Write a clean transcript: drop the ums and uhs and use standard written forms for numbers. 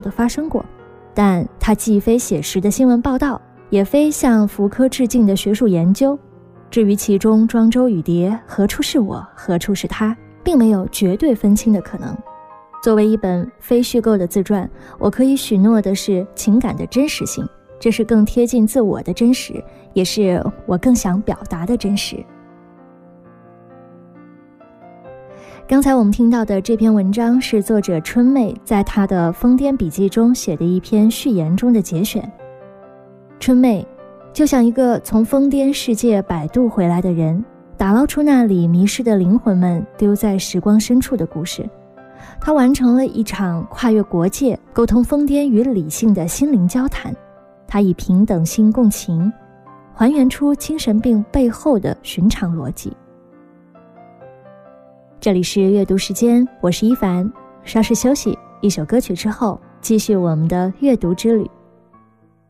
的发生过，但它既非写实的新闻报道，也非向福柯致敬的学术研究。至于其中庄周与蝶，何处是我，何处是他，并没有绝对分清的可能。作为一本非虚构的自传，我可以许诺的是情感的真实性，这是更贴近自我的真实，也是我更想表达的真实。刚才我们听到的这篇文章是作者春妹在她的《疯癫笔记》中写的一篇序言中的节选。春妹就像一个从疯癫世界摆渡回来的人，打捞出那里迷失的灵魂们丢在时光深处的故事。他完成了一场跨越国界、沟通疯癫与理性的心灵交谈。他以平等心共情，还原出精神病背后的寻常逻辑。这里是阅读时间，我是一凡，稍事休息，一首歌曲之后，继续我们的阅读之旅。